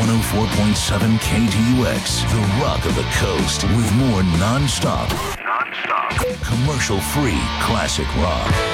104.7 KTUX, the rock of the coast, with more non-stop, commercial-free classic rock.